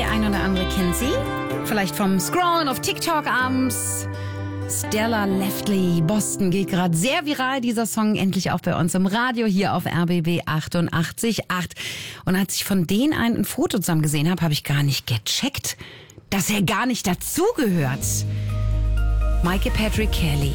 Der ein oder andere kennt sie. Vielleicht vom Scrollen auf TikTok abends. Stella Leftley, Boston geht gerade sehr viral. Dieser Song endlich auch bei uns im Radio hier auf RBB 88.8. Und als ich von denen ein Foto zusammen gesehen habe, habe ich gar nicht gecheckt, dass er gar nicht dazugehört. Michael Patrick Kelly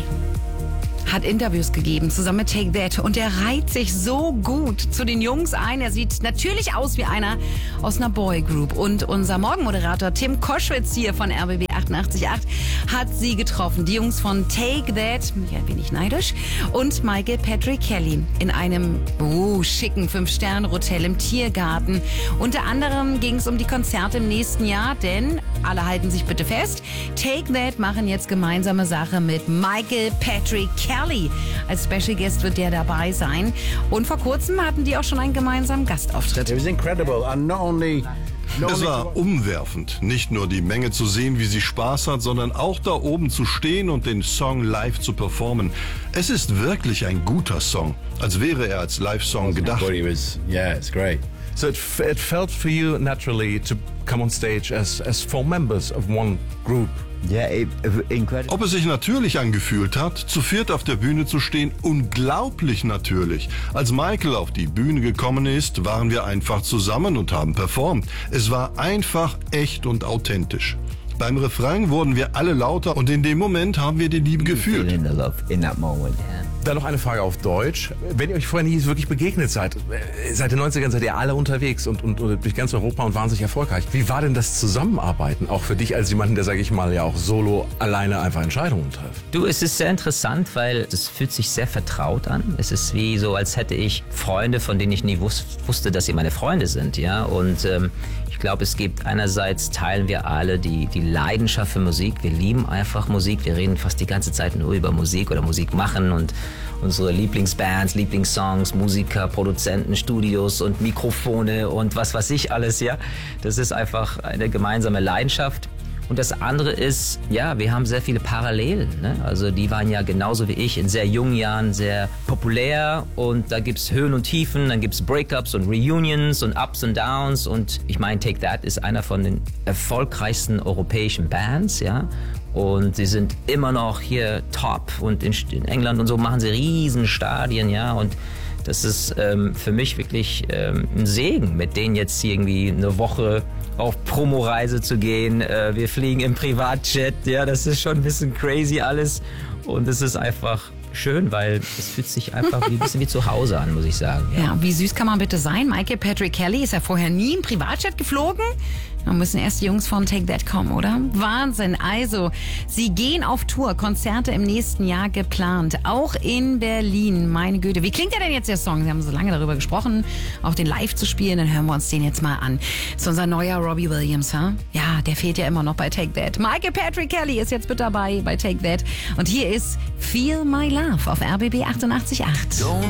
hat Interviews gegeben, zusammen mit Take That. Und er reiht sich so gut zu den Jungs ein. Er sieht natürlich aus wie einer aus einer Boygroup. Und unser Morgenmoderator Tim Koschwitz hier von RBB 88.8 hat sie getroffen. Die Jungs von Take That, ja, ein wenig neidisch, und Michael Patrick Kelly in einem schicken 5-Sterne-Hotel im Tiergarten. Unter anderem ging es um die Konzerte im nächsten Jahr, denn alle halten sich bitte fest. Take That machen jetzt gemeinsame Sache mit Michael Patrick Kelly. Als Special Guest wird der dabei sein. Und vor kurzem hatten die auch schon einen gemeinsamen Gastauftritt. It was incredible and not only Es war umwerfend, nicht nur die Menge zu sehen, wie sie Spaß hat, sondern auch da oben zu stehen und den Song live zu performen. Es ist wirklich ein guter Song, als wäre er als Live-Song gedacht. Yeah, it's great. So it felt for you naturally to come on stage as 4 members of one group. Yeah, incredible. Ob es sich natürlich angefühlt hat, zu viert auf der Bühne zu stehen, unglaublich natürlich. Als Michael auf die Bühne gekommen ist, waren wir einfach zusammen und haben performt. Es war einfach echt und authentisch. Beim Refrain wurden wir alle lauter und in dem Moment haben wir die Liebe gefühlt. In the love in that moment. Yeah. Dann noch eine Frage auf Deutsch. Wenn ihr euch vorher nie wirklich begegnet seid, seit den 90ern seid ihr alle unterwegs und durch ganz Europa und wahnsinnig erfolgreich. Wie war denn das Zusammenarbeiten, auch für dich als jemanden, der, sage ich mal, ja auch solo alleine einfach Entscheidungen trifft? Du, es ist sehr interessant, weil es fühlt sich sehr vertraut an. Es ist wie so, als hätte ich Freunde, von denen ich nie wusste, dass sie meine Freunde sind, ja. Und ich glaube, es gibt einerseits, teilen wir alle die Leidenschaft für Musik. Wir lieben einfach Musik. Wir reden fast die ganze Zeit nur über Musik oder Musik machen und unsere Lieblingsbands, Lieblingssongs, Musiker, Produzenten, Studios und Mikrofone und was weiß ich alles, ja. Das ist einfach eine gemeinsame Leidenschaft. Und das andere ist, ja, wir haben sehr viele Parallelen, ne? Also die waren ja genauso wie ich in sehr jungen Jahren sehr populär und da gibt's Höhen und Tiefen, dann gibt's Breakups und Reunions und Ups und Downs und ich meine, Take That ist einer von den erfolgreichsten europäischen Bands, ja. Und sie sind immer noch hier top und in England und so machen sie riesen Stadien, ja, und das ist für mich wirklich ein Segen, mit denen jetzt hier irgendwie eine Woche auf Promoreise zu gehen. Wir fliegen im Privatjet, ja, das ist schon ein bisschen crazy alles und es ist einfach schön, weil es fühlt sich einfach ein bisschen wie zu Hause an, muss ich sagen. Ja, wie süß kann man bitte sein? Michael Patrick Kelly ist ja vorher nie im Privatjet geflogen. Da müssen erst die Jungs von Take That kommen, oder? Wahnsinn. Also, sie gehen auf Tour. Konzerte im nächsten Jahr geplant. Auch in Berlin. Meine Güte. Wie klingt der denn jetzt, der Song? Sie haben so lange darüber gesprochen, auch den live zu spielen. Dann hören wir uns den jetzt mal an. Das ist unser neuer Robbie Williams, ha? Ja, der fehlt ja immer noch bei Take That. Michael Patrick Kelly ist jetzt mit dabei bei Take That. Und hier ist Feel My Love auf RBB 88.8.